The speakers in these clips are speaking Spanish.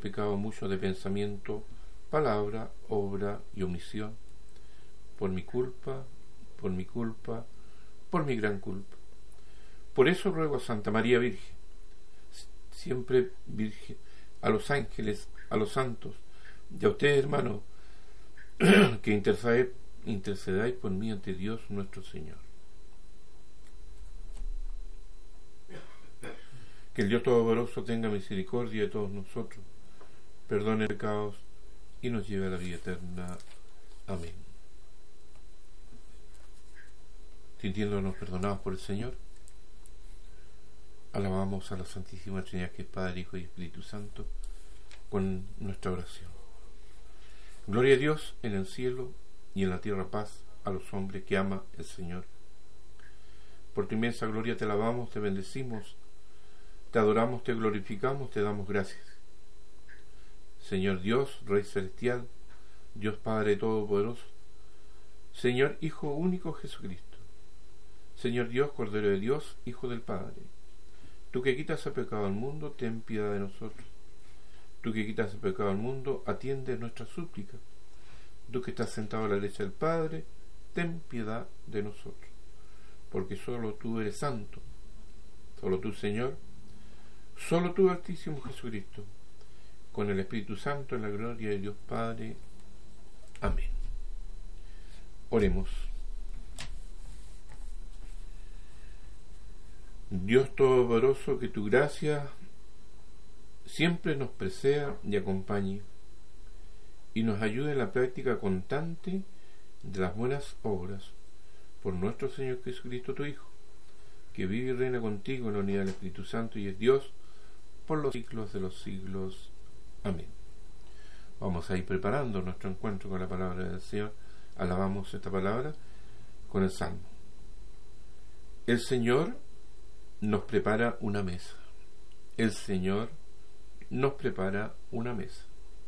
pecado mucho de pensamiento, palabra, obra y omisión, por mi culpa, por mi culpa, por mi gran culpa. Por eso ruego a Santa María Virgen, siempre Virgen, a los ángeles, a los santos, y a ustedes, hermanos, que intercedáis por mí ante Dios nuestro Señor. Que el Dios Todopoderoso tenga misericordia de todos nosotros, perdone pecados y nos lleve a la vida eterna. Amén. Sintiéndonos perdonados por el Señor, alabamos a la Santísima Trinidad, que es Padre, Hijo y Espíritu Santo, con nuestra oración. Gloria a Dios en el cielo y en la tierra paz a los hombres que ama el Señor. Por tu inmensa gloria te alabamos, te bendecimos, te adoramos, te glorificamos, te damos gracias. Señor Dios, Rey Celestial, Dios Padre Todopoderoso, Señor Hijo único Jesucristo, Señor Dios, Cordero de Dios, Hijo del Padre, tú que quitas el pecado al mundo, ten piedad de nosotros. Tú que quitas el pecado al mundo, atiende nuestra súplica. Tú que estás sentado a la derecha del Padre, ten piedad de nosotros. Porque solo tú eres santo, solo tú, Señor, solo tú, Altísimo Jesucristo, con el Espíritu Santo, en la gloria de Dios Padre. Amén. Oremos. Dios Todopoderoso, que tu gracia siempre nos preceda y acompañe, y nos ayude en la práctica constante de las buenas obras, por nuestro Señor Jesucristo, tu Hijo, que vive y reina contigo en la unidad del Espíritu Santo y es Dios por los siglos de los siglos. Amén. Vamos a ir preparando nuestro encuentro con la palabra del Señor. Alabamos esta palabra con el Salmo. El Señor nos prepara una mesa. El Señor nos prepara una mesa.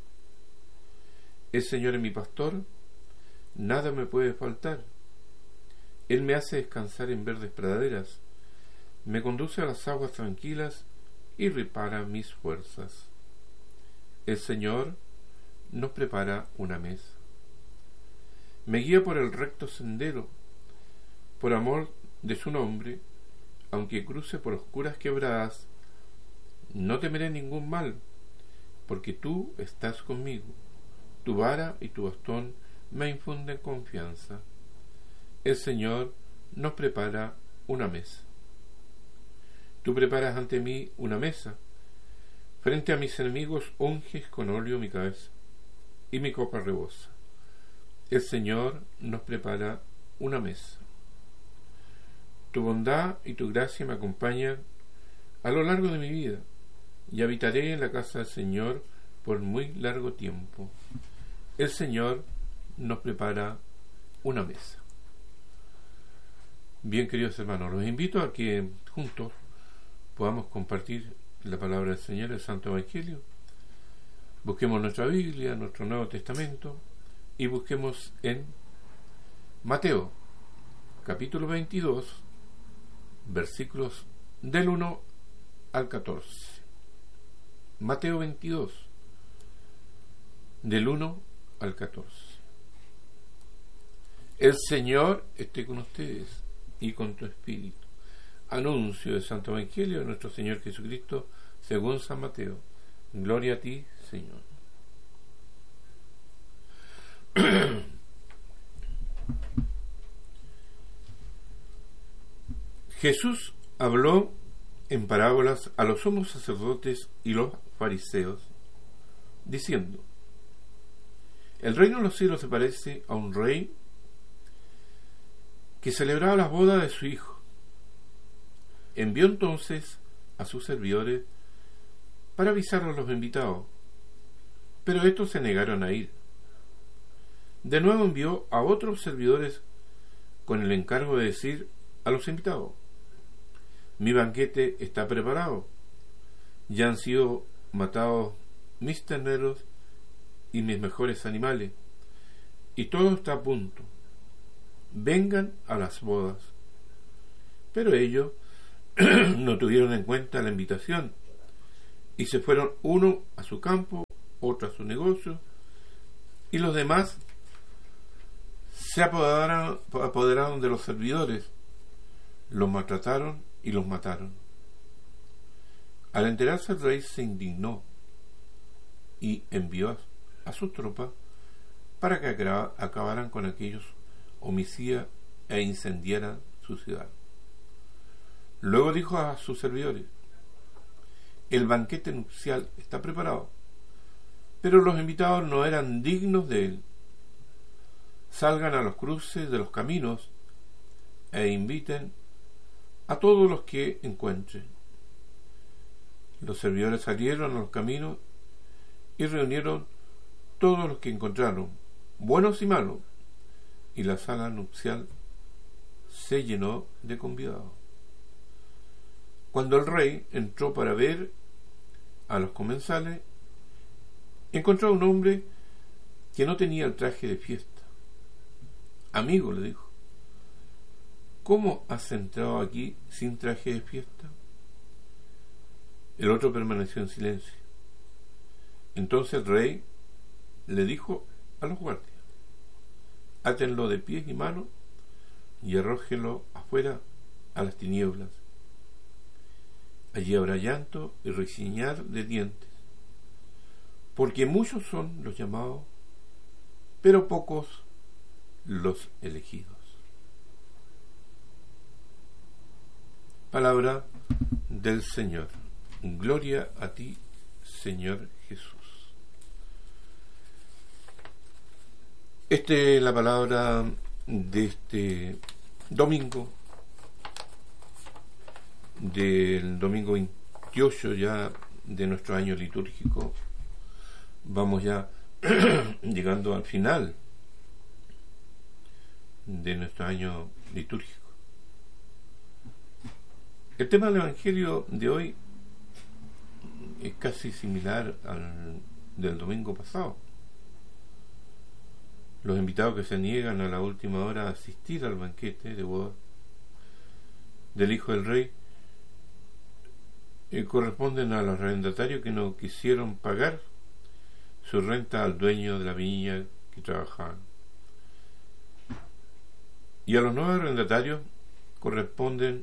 El Señor es mi pastor, nada me puede faltar. Él me hace descansar en verdes praderas, me conduce a las aguas tranquilas y repara mis fuerzas. El Señor nos prepara una mesa. Me guía por el recto sendero, por amor de su nombre, aunque cruce por oscuras quebradas, no temeré ningún mal, porque tú estás conmigo. Tu vara y tu bastón me infunden confianza. El Señor nos prepara una mesa. Tú preparas ante mí una mesa. Frente a mis enemigos unges con óleo mi cabeza, y mi copa rebosa. El Señor nos prepara una mesa. Tu bondad y tu gracia me acompañan a lo largo de mi vida, y habitaré en la casa del Señor por muy largo tiempo. El Señor nos prepara una mesa. Bien, queridos hermanos, los invito a que juntos podamos compartir la palabra del Señor, el Santo Evangelio. Busquemos nuestra Biblia, nuestro Nuevo Testamento, y busquemos en Mateo, capítulo 22, versículos del 1 al 14. Mateo 22, del 1 al 14. El Señor esté con ustedes y con tu espíritu. Anuncio del Santo Evangelio de nuestro Señor Jesucristo según San Mateo. Gloria a ti, Señor. Jesús habló en parábolas a los sumos sacerdotes y los fariseos, diciendo: el reino de los cielos se parece a un rey que celebraba las bodas de su hijo. Envió entonces a sus servidores para avisar a los invitados, pero estos se negaron a ir. De nuevo envió a otros servidores con el encargo de decir a los invitados: mi banquete está preparado, ya han sido matados mis terneros y mis mejores animales, y todo está a punto. Vengan a las bodas. Pero ellos no tuvieron en cuenta la invitación Y se fueron uno a su campo, otro a su negocio, y los demás se apoderaron de los servidores, los maltrataron y los mataron. Al enterarse, el rey se indignó y envió a sus tropas para que acabaran con aquellos homicidas e incendiaran su ciudad. Luego dijo a sus servidores: el banquete nupcial está preparado, pero los invitados no eran dignos de él. Salgan a los cruces de los caminos e inviten a todos los que encuentren. Los servidores salieron a los caminos y reunieron todos los que encontraron, buenos y malos, y la sala nupcial se llenó de convidados. Cuando el rey entró para ver a los comensales, encontró a un hombre que no tenía el traje de fiesta. Amigo, le dijo, ¿cómo has entrado aquí sin traje de fiesta? El otro permaneció en silencio. Entonces el rey le dijo a los guardias: átenlo de pies y manos y arrójenlo afuera a las tinieblas. Allí habrá llanto y rechinar de dientes, porque muchos son los llamados, pero pocos los elegidos. Palabra del Señor. Gloria a ti, Señor Jesús. Esta es la palabra de este domingo, del domingo 28 ya de nuestro año litúrgico. Vamos ya llegando al final de nuestro año litúrgico. El tema del Evangelio de hoy es casi similar al del domingo pasado. Los invitados que se niegan a la última hora a asistir al banquete de boda del Hijo del Rey corresponden a los arrendatarios que no quisieron pagar su renta al dueño de la viña que trabajaban. Y a los nuevos arrendatarios corresponden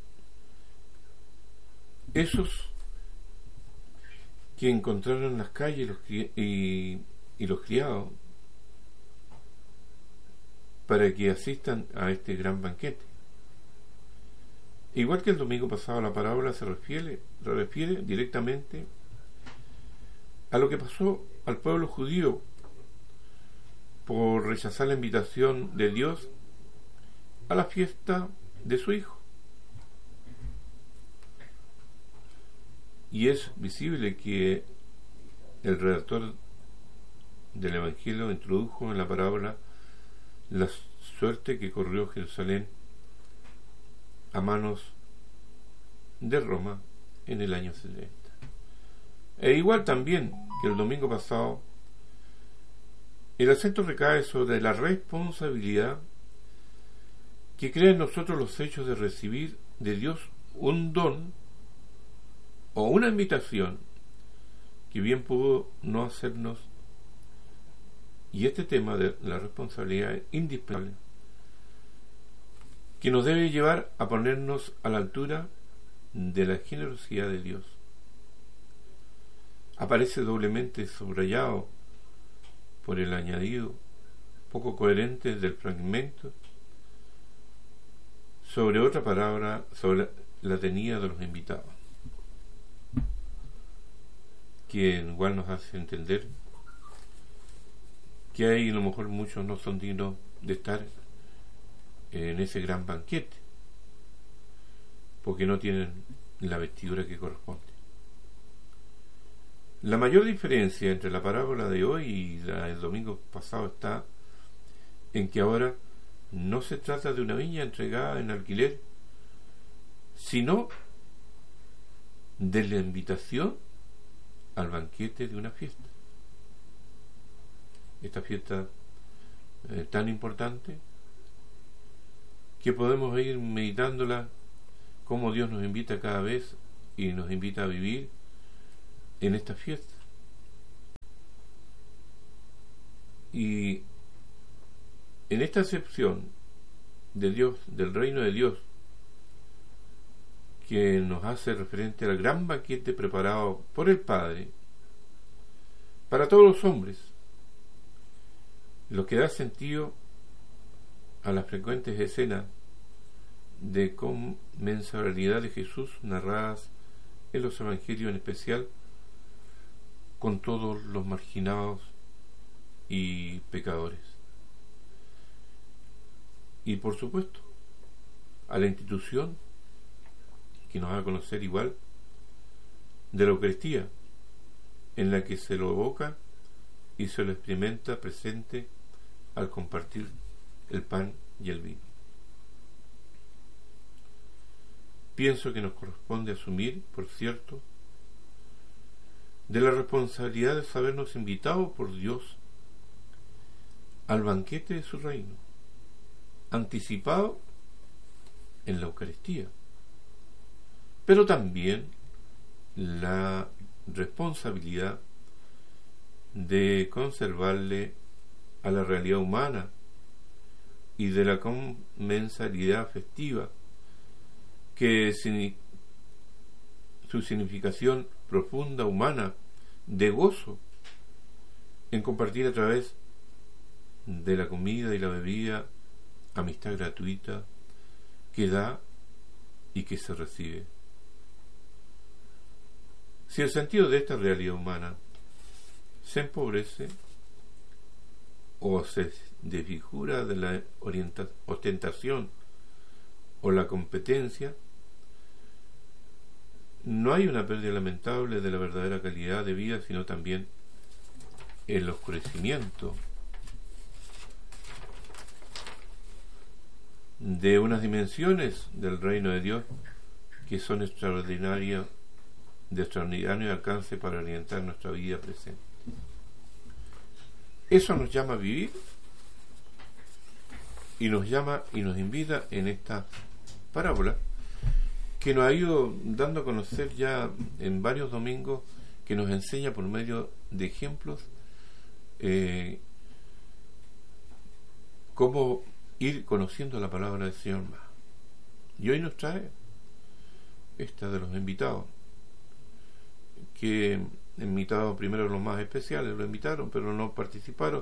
esos que encontraron en las calles y los criados para que asistan a este gran banquete. Igual que el domingo pasado, la parábola se refiere directamente a lo que pasó al pueblo judío por rechazar la invitación de Dios a la fiesta de su Hijo. Y es visible que el redactor del Evangelio introdujo en la parábola la suerte que corrió Jerusalén a manos de Roma en el año 70. E igual también que el domingo pasado, el acento recae sobre la responsabilidad que crea en nosotros los hechos de recibir de Dios un don o una invitación que bien pudo no hacernos. Y este tema de la responsabilidad es indispensable, que nos debe llevar a ponernos a la altura de la generosidad de Dios. Aparece doblemente subrayado por el añadido poco coherente del fragmento sobre otra palabra, sobre la tenida de los invitados, que igual nos hace entender que hay a lo mejor muchos no son dignos de estar en ese gran banquete porque no tienen la vestidura que corresponde. La mayor diferencia entre la parábola de hoy y la del domingo pasado está en que ahora no se trata de una viña entregada en alquiler, sino de la invitación al banquete de una fiesta. Esta fiesta tan importante que podemos ir meditándola, como Dios nos invita cada vez y nos invita a vivir en esta fiesta. Y en esta acepción de Dios, del reino de Dios, que nos hace referente al gran banquete preparado por el Padre para todos los hombres, lo que da sentido a las frecuentes escenas de comensalidad de Jesús narradas en los evangelios, en especial con todos los marginados y pecadores. Y por supuesto a la institución que nos va a conocer igual de la Eucaristía, en la que se lo evoca y se lo experimenta presente al compartir el pan y el vino. Pienso que nos corresponde asumir, por cierto, de la responsabilidad de sabernos invitados por Dios al banquete de su reino, anticipado en la Eucaristía, pero también la responsabilidad de conservarle a la realidad humana y de la comensalidad festiva, que su significación profunda, humana, de gozo en compartir a través de la comida y la bebida amistad gratuita que da y que se recibe. Si el sentido de esta realidad humana se empobrece o se desfigura de la ostentación o la competencia, no hay una pérdida lamentable de la verdadera calidad de vida, sino también el oscurecimiento de unas dimensiones del reino de Dios que son extraordinarias, de extraordinario alcance para orientar nuestra vida presente. Eso nos llama a vivir y nos invita en esta parábola que nos ha ido dando a conocer ya en varios domingos, que nos enseña por medio de ejemplos cómo ir conociendo la palabra del Señor más. Y hoy nos trae esta de los invitados, que invitados primero los más especiales, lo invitaron pero no participaron.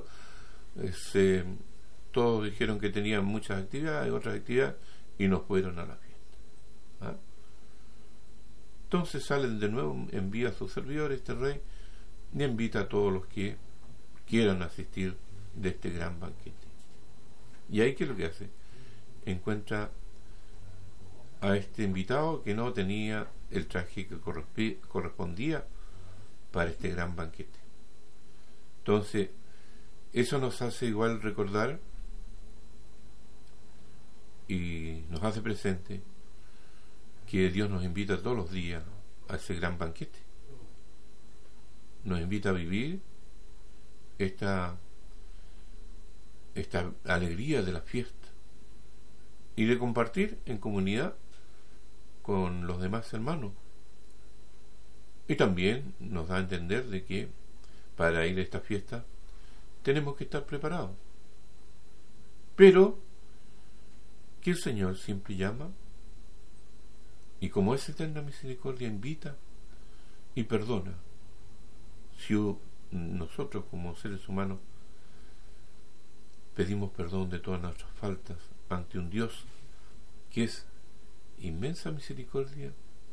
Todos dijeron que tenían muchas actividades, otras actividades, y no fueron a la fiesta. ¿Ah? Entonces salen de nuevo, envía a sus servidores, este rey, y invita a todos los que quieran asistir de este gran banquete. Y ahí, ¿qué es lo que hace? Encuentra a este invitado que no tenía el traje que correspondía para este gran banquete. Entonces, eso nos hace igual recordar y nos hace presente que Dios nos invita todos los días a ese gran banquete. Nos invita a vivir esta alegría de la fiesta y de compartir en comunidad con los demás hermanos. Y también nos da a entender de que para ir a esta fiesta tenemos que estar preparados, pero que el Señor siempre llama, y como es eterna misericordia, invita y perdona. Si nosotros como seres humanos pedimos perdón de todas nuestras faltas ante un Dios que es inmensa misericordia,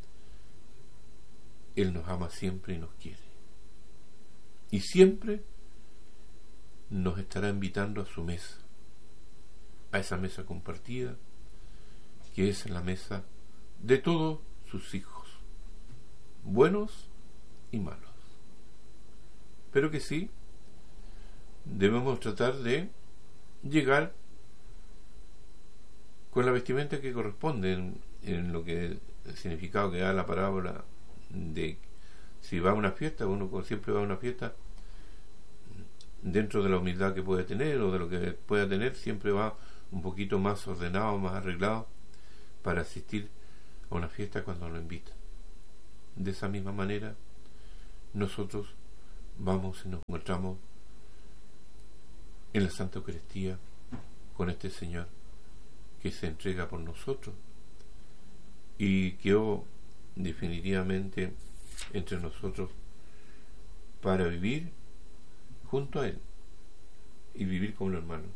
Él nos ama siempre y nos quiere, y siempre nos estará invitando a su mesa, a esa mesa compartida que es la mesa de todos sus hijos, buenos y malos, pero que sí debemos tratar de llegar con la vestimenta que corresponde en lo que el significado que da la parábola de si va a una fiesta. Uno siempre va a una fiesta dentro de la humildad que puede tener o de lo que pueda tener, siempre va un poquito más ordenado, más arreglado para asistir a una fiesta cuando lo invitan. De esa misma manera nosotros vamos y nos encontramos en la Santa Eucaristía con este Señor que se entrega por nosotros y quedó definitivamente entre nosotros para vivir junto a Él y vivir como hermano.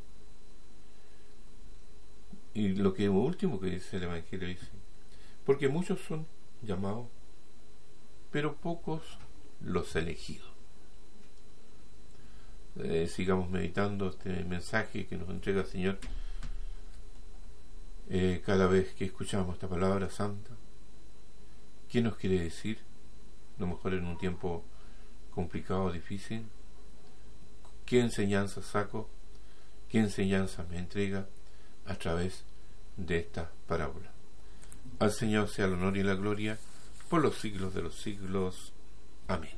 Y lo último que dice el Evangelio dice, porque muchos son llamados, pero pocos los elegidos. Sigamos meditando este mensaje que nos entrega el Señor cada vez que escuchamos esta palabra santa. ¿Qué nos quiere decir? A lo mejor en un tiempo complicado, difícil. ¿Qué enseñanza saco? ¿Qué enseñanza me entrega a través de esta parábola? Al Señor sea el honor y la gloria por los siglos de los siglos. Amén.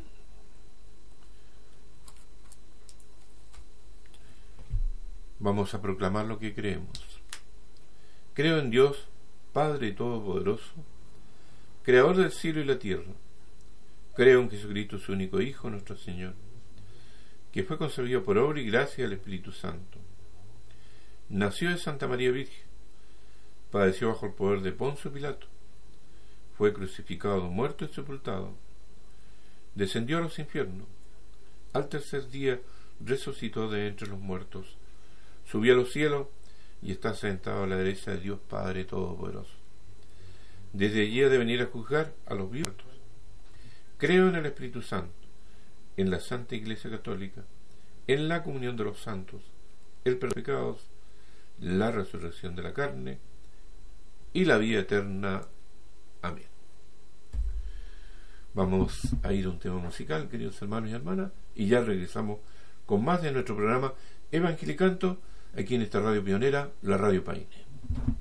Vamos a proclamar lo que creemos. Creo en Dios, Padre Todopoderoso, Creador del cielo y la tierra. Creo en Jesucristo, su único Hijo, nuestro Señor, que fue concebido por obra y gracia del Espíritu Santo. Nació de Santa María Virgen, padeció bajo el poder de Poncio Pilato, fue crucificado, muerto y sepultado, descendió a los infiernos, al tercer día resucitó de entre los muertos, subió a los cielos y está sentado a la derecha de Dios Padre Todopoderoso. Desde allí ha de venir a juzgar a los vivos. Creo en el Espíritu Santo, en la Santa Iglesia Católica, en la comunión de los santos, el perdón de pecados, la resurrección de la carne y la vida eterna. Amén. Vamos a ir a un tema musical, queridos hermanos y hermanas, y ya regresamos con más de nuestro programa Evangelicanto, aquí en esta radio pionera, la Radio Paine.